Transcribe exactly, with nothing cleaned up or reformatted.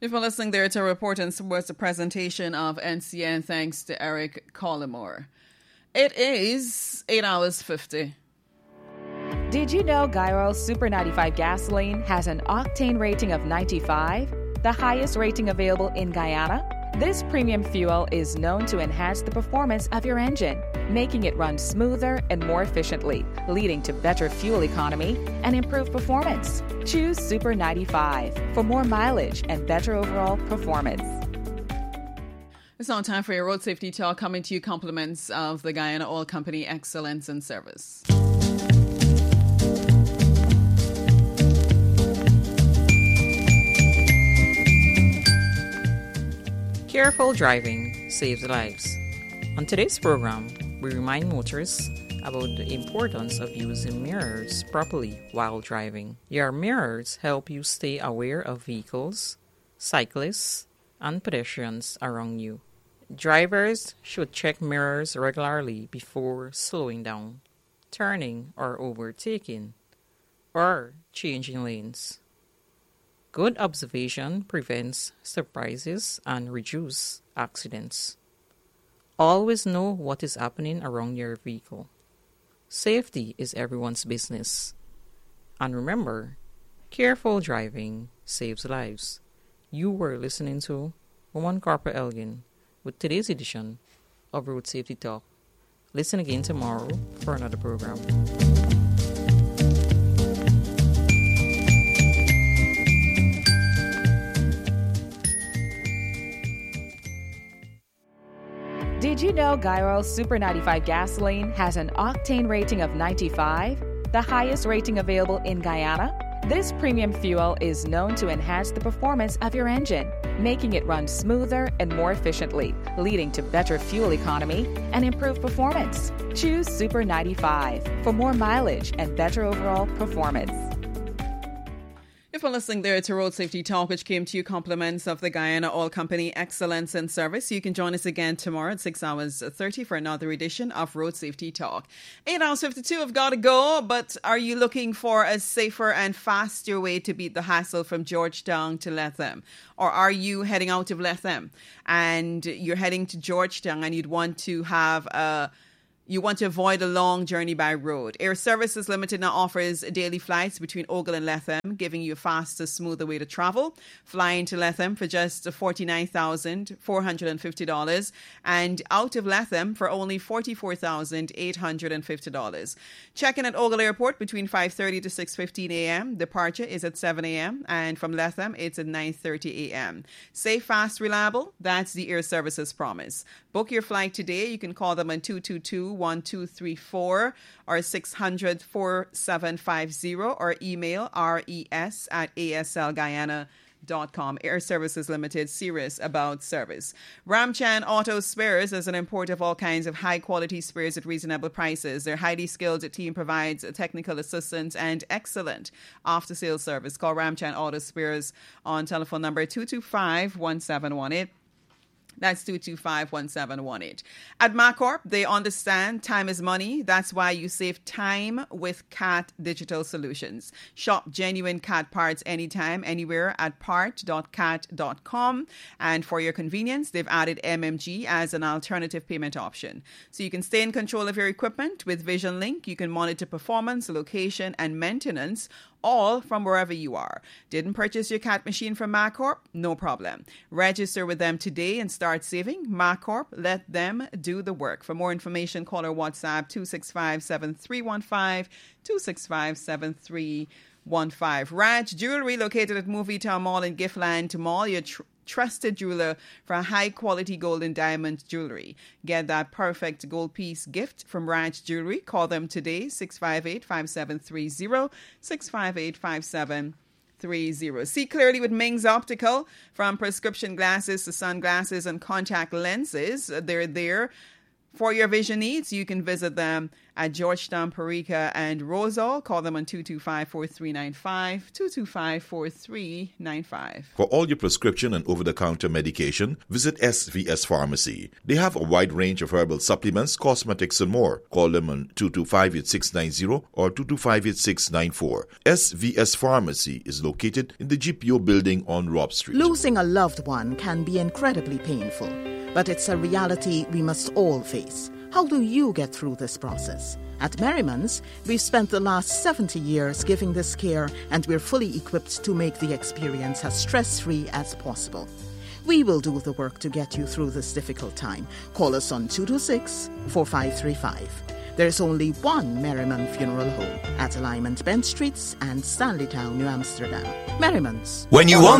If you're listening there to report and was the presentation of N C N, thanks to Eric Collymore. It is eight hours fifty. Did you know Guy Oil Super ninety-five gasoline has an octane rating of ninety-five, the highest rating available in Guyana? This premium fuel is known to enhance the performance of your engine, making it run smoother and more efficiently, leading to better fuel economy and improved performance. Choose Super ninety-five for more mileage and better overall performance. It's now time for your road safety talk, coming to you compliments of the Guyana Oil Company Excellence in Service. Careful driving saves lives. On today's program, we remind motorists about the importance of using mirrors properly while driving. Your mirrors help you stay aware of vehicles, cyclists, and pedestrians around you. Drivers should check mirrors regularly before slowing down, turning or overtaking, or changing lanes. Good observation prevents surprises and reduces accidents. Always know what is happening around your vehicle. Safety is everyone's business. And remember, careful driving saves lives. You were listening to Woman Corporal Elgin with today's edition of Road Safety Talk. Listen again tomorrow for another program. Did you know Guy Oil Super ninety-five gasoline has an octane rating of ninety-five, the highest rating available in Guyana? This premium fuel is known to enhance the performance of your engine, making it run smoother and more efficiently, leading to better fuel economy and improved performance. Choose Super ninety-five for more mileage and better overall performance. If you're listening there to Road Safety Talk, which came to you compliments of the Guyana Oil Company Excellence in Service, you can join us again tomorrow at six hours thirty for another edition of Road Safety Talk. eight hours fifty-two have got to go, but are you looking for a safer and faster way to beat the hassle from Georgetown to Lethem? Or are you heading out of Lethem and you're heading to Georgetown and you'd want to have a You want to avoid a long journey by road? Air Services Limited now offers daily flights between Ogle and Lethem, giving you a faster, smoother way to travel. Flying to Lethem for just forty-nine thousand four hundred fifty dollars and out of Lethem for only forty-four thousand eight hundred fifty dollars. Check-in at Ogle Airport between five thirty to six fifteen a.m. Departure is at seven a.m. and from Lethem it's at nine thirty a.m. Safe, fast, reliable. That's the Air Services promise. Book your flight today. You can call them on two two two, one two three four or six hundred, four seven five zero or email res at aslguyana dot com. Air Services Limited, serious about service. Ramchan Auto Spares is an importer of all kinds of high-quality spares at reasonable prices. Their highly skilled team provides technical assistance and excellent after-sales service. Call Ramchan Auto Spares on telephone number two two five, one seven one eight. That's two two five, one seven one eight. At MacCorp, they understand time is money. That's why you save time with CAT Digital Solutions. Shop genuine CAT parts anytime, anywhere at part dot cat dot com. And for your convenience, they've added M M G as an alternative payment option. So you can stay in control of your equipment with Vision Link. You can monitor performance, location, and maintenance all from wherever you are. Didn't purchase your CAT machine from MacCorp? No problem. Register with them today and start saving. MacCorp, let them do the work. For more information, call or WhatsApp two six five, seven three one five, two six five, seven three one five. Raj Jewelry, located at Movie Town Mall in Giftland Mall. Your tr- trusted jeweler for high quality gold and diamond jewelry. Get that perfect gold piece gift from Raj Jewelry. Call them today, six five eight, five seven three zero, six five eight, five seven three zero. See clearly with Ming's Optical. From prescription glasses to sunglasses and contact lenses, they're there For your vision needs, you can visit them at Georgetown, Parika, and Rosal. Call them on two two five, four three nine five, two two five, four three nine five. For all your prescription and over-the-counter medication, visit S V S Pharmacy. They have a wide range of herbal supplements, cosmetics, and more. Call them on two two five, eight six nine zero or two two five, eight six nine four. S V S Pharmacy is located in the G P O building on Rob Street. Losing a loved one can be incredibly painful, but it's a reality we must all face. How do you get through this process? At Merriman's, we've spent the last seventy years giving this care, and we're fully equipped to make the experience as stress-free as possible. We will do the work to get you through this difficult time. Call us on two two six, four five three five. There's only one Merriman Funeral Home at Alignment Bench Streets and Stanleytown, New Amsterdam. Merriman's. When you want